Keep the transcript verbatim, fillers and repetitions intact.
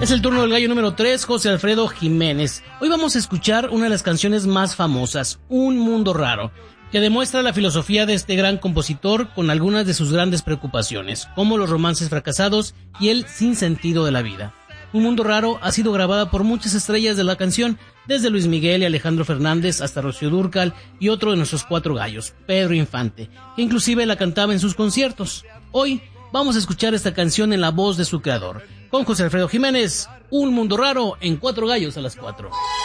Es el turno del gallo número tres, José Alfredo Jiménez. Hoy vamos a escuchar una de las canciones más famosas, Un Mundo Raro, que demuestra la filosofía de este gran compositor con algunas de sus grandes preocupaciones, como los romances fracasados y el sinsentido de la vida. Un Mundo Raro ha sido grabada por muchas estrellas de la canción, desde Luis Miguel y Alejandro Fernández hasta Rocío Dúrcal y otro de nuestros cuatro gallos, Pedro Infante, que inclusive la cantaba en sus conciertos. Hoy vamos a escuchar esta canción en la voz de su creador, con José Alfredo Jiménez, Un Mundo Raro en Cuatro Gallos a las Cuatro.